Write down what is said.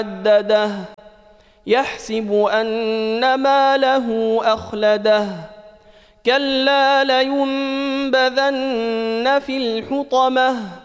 عدده يحسب أن ماله أخلده كلا لينبذن في الحطمة